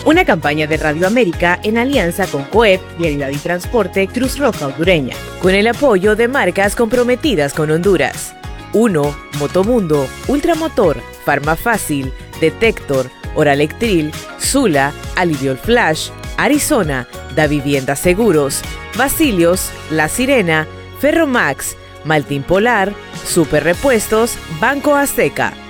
Una campaña de Radio América en alianza con COEP, Vialidad y Transporte, Cruz Roja Hondureña, con el apoyo de marcas comprometidas con Honduras. 1. Motomundo, Ultramotor, Farmafácil, Detector, Oralectril, Sula, Aliviol Flash, Arizona, Da Vivienda Seguros, Basilios, La Sirena, Ferromax, Maltín Polar, Super Repuestos, Banco Azteca.